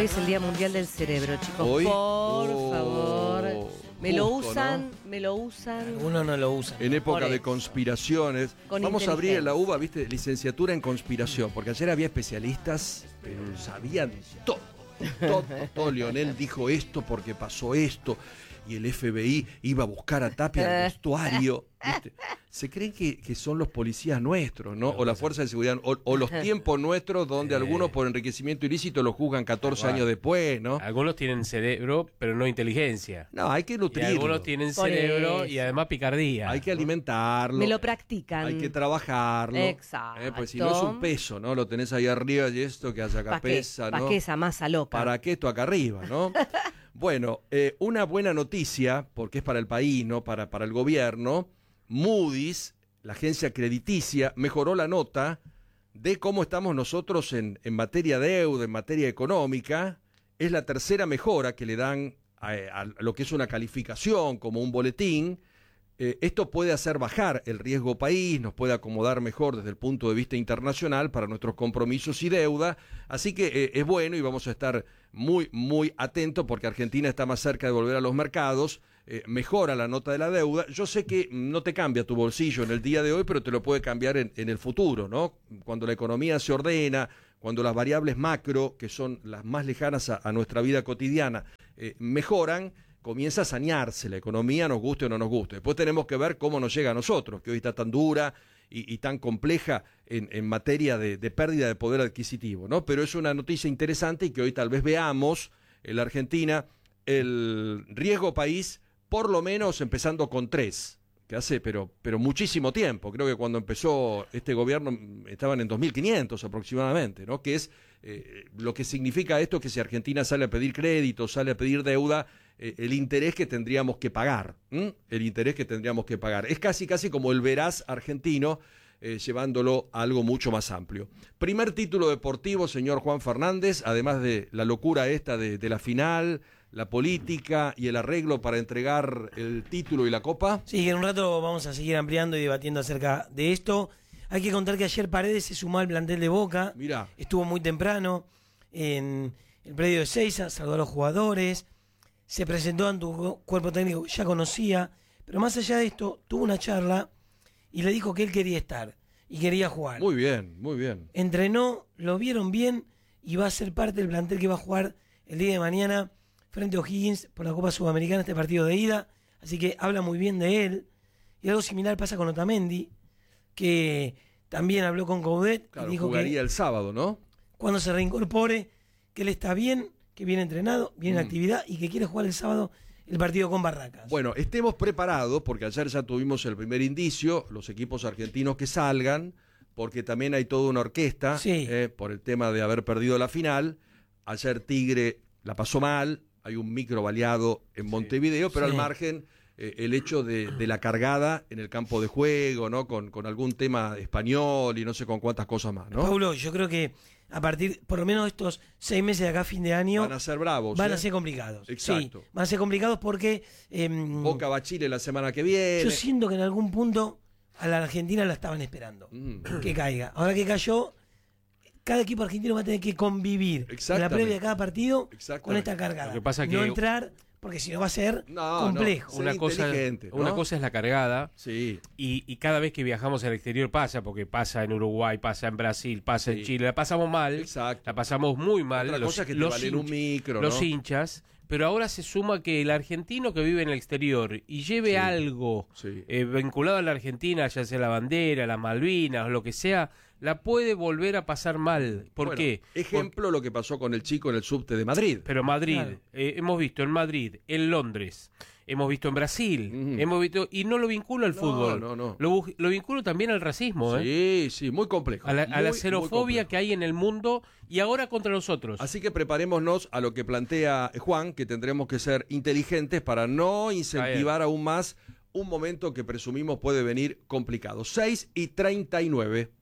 Hoy es el Día Mundial del Cerebro, chicos. Hoy, por favor. Me lo justo, usan, ¿no? me lo usan. Uno no lo usa. En época Por de eso. conspiraciones. Con Vamos a abrir en la inteligencia. UBA, viste, licenciatura en conspiración, porque ayer había especialistas, pero sabían todo. Todo. Lionel dijo esto porque pasó esto, y el FBI iba a buscar a Tapia al vestuario. ¿Viste? Se creen que son los policías nuestros, ¿no? O la fuerza de seguridad, o los tiempos nuestros donde algunos por enriquecimiento ilícito los juzgan 14 años después, ¿no? Algunos tienen cerebro, pero no inteligencia. No, hay que Y nutrirlo. algunos tienen Por cerebro eso. y además picardía. Hay que alimentarlo. Me lo practican. Hay que trabajarlo. Exacto. Pues si no es un peso, ¿no? Lo tenés ahí arriba y esto que hace acá ¿Para qué? pesa, ¿no? ¿Para qué esa masa loca? ¿Para qué esto acá arriba, no? Bueno, una buena noticia, porque es para el país, ¿no? Para el gobierno. Moody's, la agencia crediticia, mejoró la nota de cómo estamos nosotros en materia de deuda, en materia económica. Es la tercera mejora que le dan a lo que es una calificación, como un boletín. Esto puede hacer bajar el riesgo país, nos puede acomodar mejor desde el punto de vista internacional para nuestros compromisos y deuda, así que es bueno y vamos a estar muy, muy atentos porque Argentina está más cerca de volver a los mercados, mejora la nota de la deuda. Yo sé que no te cambia tu bolsillo en el día de hoy, pero te lo puede cambiar en el futuro, ¿no? Cuando la economía se ordena, cuando las variables macro, que son las más lejanas a nuestra vida cotidiana, mejoran, comienza a sanearse la economía, nos guste o no nos guste. Después tenemos que ver cómo nos llega a nosotros, que hoy está tan dura y tan compleja en materia de pérdida de poder adquisitivo, ¿no? Pero es una noticia interesante y que hoy tal vez veamos en la Argentina el riesgo país, por lo menos empezando con 3, que hace pero muchísimo tiempo. Creo que cuando empezó este gobierno estaban en 2.500 aproximadamente, ¿no? Que es lo que significa esto, que si Argentina sale a pedir crédito, sale a pedir deuda, el interés que tendríamos que pagar, el interés que tendríamos que pagar. Es casi como el veraz argentino, llevándolo a algo mucho más amplio. Primer título deportivo, señor Juan Fernández, además de la locura esta de la final, la política y el arreglo para entregar el título y la copa. Sí, que en un rato vamos a seguir ampliando y debatiendo acerca de esto. Hay que contar que ayer Paredes se sumó al plantel de Boca. Mirá. Estuvo muy temprano en el predio de Seiza, saludó a los jugadores, se presentó ante un cuerpo técnico que ya conocía, pero más allá de esto, tuvo una charla y le dijo que él quería estar y quería jugar. Muy bien, muy bien. Entrenó, lo vieron bien y va a ser parte del plantel que va a jugar el día de mañana frente a O'Higgins por la Copa Sudamericana, este partido de ida. Así que habla muy bien de él. Y algo similar pasa con Otamendi, que también habló con Coudet Claro, y dijo jugaría que el sábado, ¿no? cuando se reincorpore, que él está bien, que viene entrenado, viene en actividad y que quiere jugar el sábado el partido con Barracas. Bueno, estemos preparados, porque ayer ya tuvimos el primer indicio, los equipos argentinos que salgan, porque también hay toda una orquesta, Sí. por el tema de haber perdido la final. Ayer Tigre la pasó mal, hay un micro baleado en Montevideo, pero Sí. al margen el hecho de la cargada en el campo de juego, ¿no? Con algún tema español y no sé con cuántas cosas más, ¿no? Paulo, yo creo que a partir, por lo menos estos 6 meses de acá a fin de año, Van a ser bravos. van a ser complicados. Exacto. Sí, van a ser complicados porque Boca va a Chile la semana que viene. yo siento que en algún punto a la Argentina la estaban esperando que caiga. Ahora que cayó, cada equipo argentino va a tener que convivir en la Exactamente. previa de cada partido Exactamente. con esta cargada. Lo que pasa no que- entrar, porque si no va a ser complejo. Ser Una cosa es la cargada. Sí. Y cada vez que viajamos al exterior pasa, porque pasa en Uruguay, pasa en Brasil, pasa en Chile, la pasamos mal, Exacto. la pasamos muy mal. Otra cosa es que te valen un micro, ¿no? Los hinchas, pero ahora se suma que el argentino que vive en el exterior y lleve algo vinculado a la Argentina, ya sea la bandera, las Malvinas, lo que sea, la puede volver a pasar mal. ¿Por qué? Ejemplo, lo que pasó con el chico en el subte de Madrid. Pero Madrid, Claro. hemos visto en Madrid, en Londres, hemos visto en Brasil, hemos visto, y no lo vinculo al fútbol, no. Lo vinculo también al racismo, Sí, muy complejo. a la Muy xenofobia complejo. que hay en el mundo y ahora contra nosotros. Así que preparémonos a lo que plantea Juan, que tendremos que ser inteligentes para no incentivar aún más un momento que presumimos puede venir complicado. 6:39.